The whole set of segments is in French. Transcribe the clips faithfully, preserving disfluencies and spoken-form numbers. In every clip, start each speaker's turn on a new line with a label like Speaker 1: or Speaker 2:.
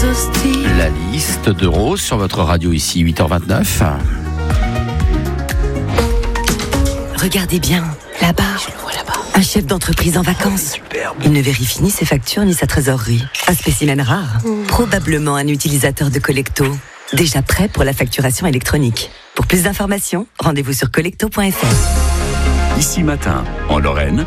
Speaker 1: exhaustive.
Speaker 2: La liste de Rose sur votre radio ici, huit heures vingt-neuf.
Speaker 3: Regardez bien, là-bas.
Speaker 1: Je le vois là-bas.
Speaker 3: Un chef d'entreprise en vacances. Il ne vérifie ni ses factures ni sa trésorerie. Un spécimen rare. Mmh. Probablement un utilisateur de Collecto. Déjà prêt pour la facturation électronique. Pour plus d'informations, rendez-vous sur collecto point f r.
Speaker 4: Ici Matin, en Lorraine,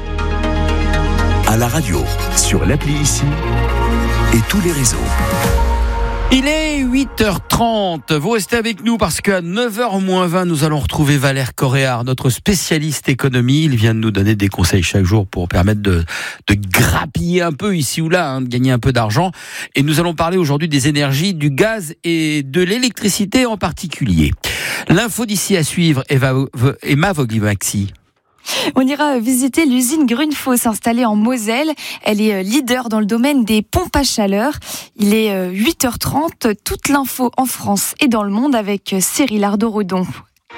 Speaker 4: à la radio, sur l'appli Ici et tous les réseaux.
Speaker 2: Il est huit heures trente, vous restez avec nous parce qu'à neuf heures moins vingt, nous allons retrouver Valère Coréard, notre spécialiste économie. Il vient de nous donner des conseils chaque jour pour permettre de, de grappiller un peu ici ou là, hein, de gagner un peu d'argent. Et nous allons parler aujourd'hui des énergies, du gaz et de l'électricité en particulier. L'info d'ici à suivre, Eva, Emma Vogli-Maxi.
Speaker 5: On ira visiter l'usine Grundfos installée en Moselle. Elle est leader dans le domaine des pompes à chaleur. Il est huit heures trente. Toute l'info en France et dans le monde avec Cyril Ardo-Redon.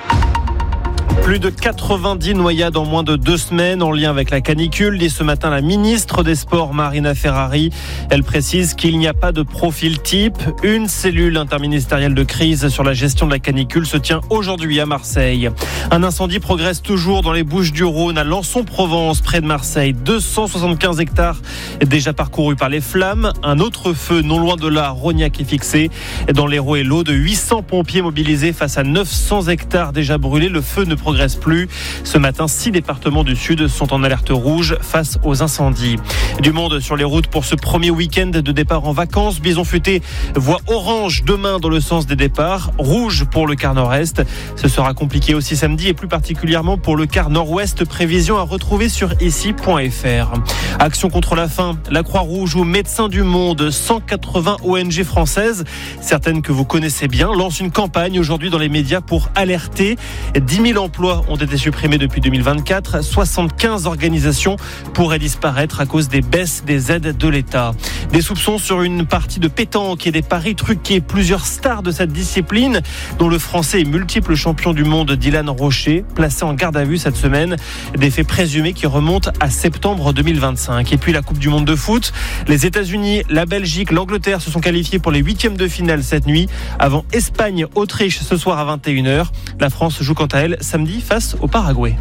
Speaker 6: Plus de quatre-vingt-dix noyades en moins de deux semaines en lien avec la canicule, dit ce matin la ministre des Sports Marina Ferrari. Elle précise qu'il n'y a pas de profil type. Une cellule interministérielle de crise sur la gestion de la canicule se tient aujourd'hui à Marseille. Un incendie progresse toujours dans les Bouches-du-Rhône à Lançon-Provence, près de Marseille. deux cent soixante-quinze hectares déjà parcourus par les flammes. Un autre feu non loin de là, à Rognac, est fixé. Dans l'Hérault et l'Aude, huit cents pompiers mobilisés face à neuf cents hectares déjà brûlés. Le feu ne progresse plus. Ce matin, six départements du Sud sont en alerte rouge face aux incendies. Du monde sur les routes pour ce premier week-end de départ en vacances. Bison Futé voit orange demain dans le sens des départs, rouge pour le quart nord-est. Ce sera compliqué aussi samedi et plus particulièrement pour le quart nord-ouest. Prévision à retrouver sur ici point f r. Action contre la faim, la Croix-Rouge ou Médecins du Monde, cent quatre-vingts O N G françaises, certaines que vous connaissez bien, lancent une campagne aujourd'hui dans les médias pour alerter. dix mille emplois ont été supprimés depuis deux mille vingt-quatre. soixante-quinze organisations pourraient disparaître à cause des baisses des aides de l'État. Des soupçons sur une partie de pétanque et des paris truqués. Plusieurs stars de cette discipline, dont le Français et multiple champion du monde Dylan Rocher, placé en garde à vue cette semaine. Des faits présumés qui remontent à septembre deux mille vingt-cinq. Et puis la Coupe du Monde de foot. Les États-Unis, la Belgique, l'Angleterre se sont qualifiés pour les huitièmes de finale cette nuit, avant Espagne-Autriche ce soir à vingt et une heures. La France joue quant à elle samedi face au Paraguay.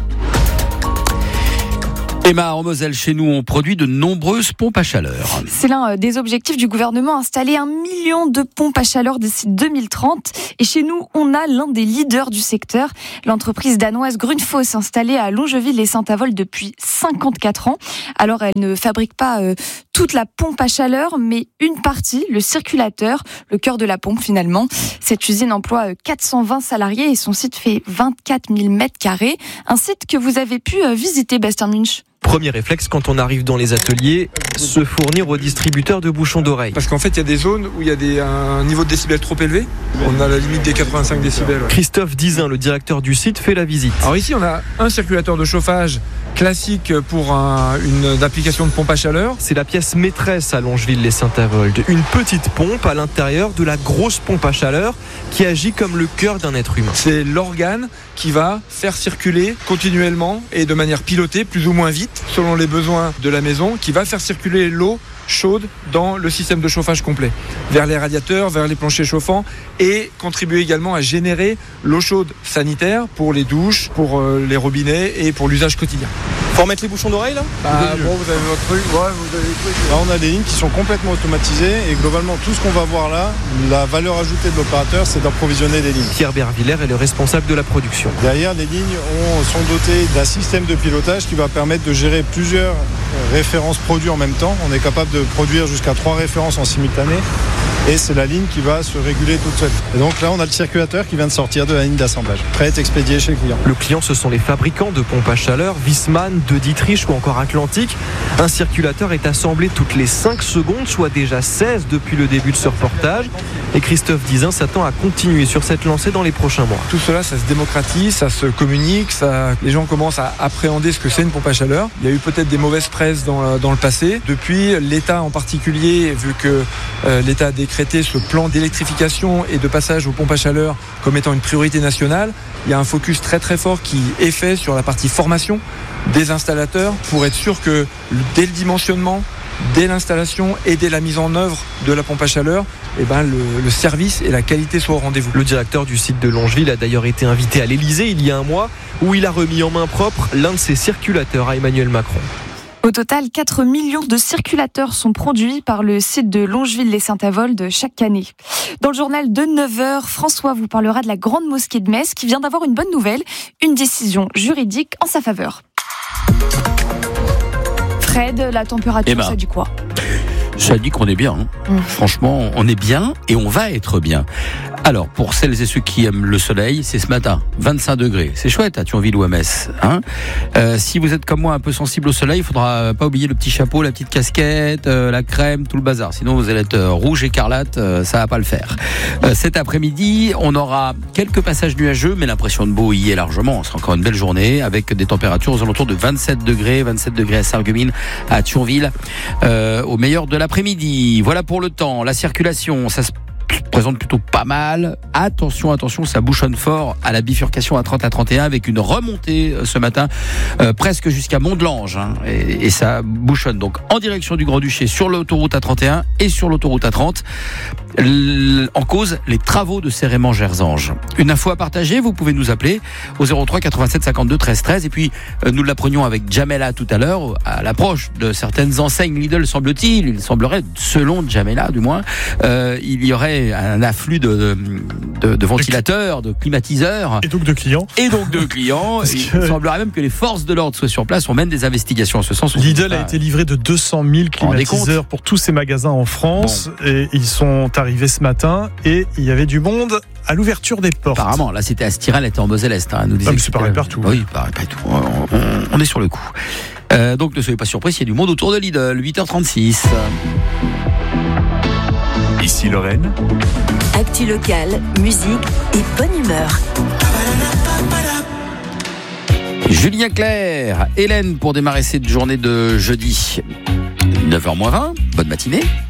Speaker 2: Emma, en Moselle, chez nous, on produit de nombreuses pompes à chaleur.
Speaker 5: C'est l'un des objectifs du gouvernement, installer un million de pompes à chaleur d'ici deux mille trente. Et chez nous, on a l'un des leaders du secteur, l'entreprise danoise Grundfos, installée à Longeville et Saint-Avold depuis cinquante-quatre ans. Alors, elle ne fabrique pas euh, toute la pompe à chaleur, mais une partie, le circulateur, le cœur de la pompe finalement. Cette usine emploie quatre cent vingt salariés et son site fait vingt-quatre mille mètres carrés. Un site que vous avez pu visiter, Bastien Munch.
Speaker 7: Premier réflexe quand on arrive dans les ateliers, se fournir aux distributeurs de bouchons d'oreilles.
Speaker 8: Parce qu'en fait, il y a des zones où il y a des, un niveau de décibels trop élevé. On a la limite des quatre-vingt-cinq décibels. Ouais.
Speaker 7: Christophe Dizin, le directeur du site, fait la visite.
Speaker 8: Alors ici, on a un circulateur de chauffage classique pour un, une application de pompe à chaleur.
Speaker 7: C'est la pièce maîtresse à Longeville-les-Saint-Avold. Une petite pompe à l'intérieur de la grosse pompe à chaleur qui agit comme le cœur d'un être humain.
Speaker 8: C'est l'organe qui va faire circuler continuellement et de manière pilotée, plus ou moins vite, selon les besoins de la maison, qui va faire circuler l'eau chaude dans le système de chauffage complet, vers les radiateurs, vers les planchers chauffants, et contribuer également à générer l'eau chaude sanitaire pour les douches, pour les robinets et pour l'usage quotidien.
Speaker 6: Faut remettre les bouchons d'oreille là ?
Speaker 8: Bah bon, vous avez votre truc, ouais, vous avez les trucs.
Speaker 9: Là on a des lignes qui sont complètement automatisées et globalement tout ce qu'on va voir là, la valeur ajoutée de l'opérateur, c'est d'approvisionner des lignes.
Speaker 7: Pierre Bervillers est le responsable de la production.
Speaker 9: Derrière, les lignes ont, sont dotées d'un système de pilotage qui va permettre de gérer plusieurs références produits en même temps. On est capable de produire jusqu'à trois références en simultané. Et c'est la ligne qui va se réguler toute seule. Et donc là, on a le circulateur qui vient de sortir de la ligne d'assemblage, prêt à être expédié chez le client.
Speaker 7: Le client, ce sont les fabricants de pompes à chaleur, Wiesmann, de Dietrich ou encore Atlantique. Un circulateur est assemblé toutes les cinq secondes, soit déjà seize depuis le début de ce reportage. Et Christophe Dizin s'attend à continuer sur cette lancée dans les prochains mois.
Speaker 8: Tout cela, ça se démocratise, ça se communique, ça... les gens commencent à appréhender ce que c'est une pompe à chaleur. Il y a eu peut-être des mauvaises presses dans, dans le passé. Depuis, l'État en particulier, vu que euh, l'État a décrété ce plan d'électrification et de passage aux pompes à chaleur comme étant une priorité nationale, il y a un focus très très fort qui est fait sur la partie formation des installateurs pour être sûr que dès le dimensionnement, dès l'installation et dès la mise en œuvre de la pompe à chaleur, eh ben le, le service et la qualité soient au rendez-vous.
Speaker 7: Le directeur du site de Longeville a d'ailleurs été invité à l'Elysée il y a un mois, où il a remis en main propre l'un de ses circulateurs à Emmanuel Macron.
Speaker 5: Au total, quatre millions de circulateurs sont produits par le site de Longeville-les-Saint-Avold chaque année. Dans le journal de neuf heures, François vous parlera de la Grande Mosquée de Metz qui vient d'avoir une bonne nouvelle, une décision juridique en sa faveur. Fred, la température, eh ben, ça dit quoi ?
Speaker 2: Ça dit qu'on est bien. Hein. Mmh. Franchement, on est bien et on va être bien. Alors, pour celles et ceux qui aiment le soleil, c'est ce matin, vingt-cinq degrés. C'est chouette à Thionville ou à Metz. Hein euh, si vous êtes comme moi un peu sensible au soleil, il faudra pas oublier le petit chapeau, la petite casquette, euh, la crème, tout le bazar. Sinon, vous allez être euh, rouge écarlate, euh, ça va pas le faire. Euh, cet après-midi, on aura quelques passages nuageux, mais l'impression de beau y est largement. Ce sera encore une belle journée avec des températures aux alentours de vingt-sept degrés, vingt-sept degrés à Sarreguemines, à Thionville, euh, au meilleur de l'après-midi. Voilà pour le temps. La circulation, ça se présente plutôt pas mal. Attention, attention, ça bouchonne fort à la bifurcation à trente à trente et un avec une remontée ce matin euh, presque jusqu'à Mont-de-Lange hein, et, et ça bouchonne donc en direction du Grand-Duché sur l'autoroute A trente et un et sur l'autoroute A trente. L- en cause, les travaux de Cérément-Gerzange. Une info à partager, vous pouvez nous appeler au zéro trois quatre-vingt-sept cinquante-deux treize treize et puis euh, nous l'apprenions avec Jamela tout à l'heure à l'approche de certaines enseignes Lidl, semble-t-il, il semblerait, selon Jamela du moins, euh, il y aurait un afflux de, de, de ventilateurs, de climatiseurs.
Speaker 1: Et donc de clients.
Speaker 2: Et donc de clients.
Speaker 1: Que...
Speaker 2: Il semblerait même que les forces de l'ordre soient sur place. On mène des investigations en ce sens.
Speaker 1: Lidl a été livré de deux cent mille climatiseurs pour tous ses magasins en France. Bon. Et ils sont arrivés ce matin et il y avait du monde à l'ouverture des portes.
Speaker 2: Apparemment, là c'était à Stirel, était en Moselle-Est. Hein, nous
Speaker 1: ah, mais c'est pareil partout.
Speaker 2: Oui, pareil partout. On, on, on est sur le coup. Euh, donc ne soyez pas surpris s'il y a du monde autour de Lidl. huit heures trente-six.
Speaker 4: Ici Lorraine.
Speaker 3: Actu locale, musique et bonne humeur.
Speaker 2: Julien Clerc, Hélène pour démarrer cette journée de jeudi. neuf heures moins vingt, bonne matinée.